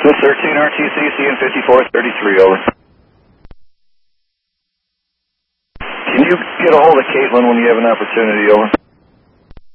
Swift 13 RTC, CN 5433, over. Can you get a hold of Caitlin when you have an opportunity, over?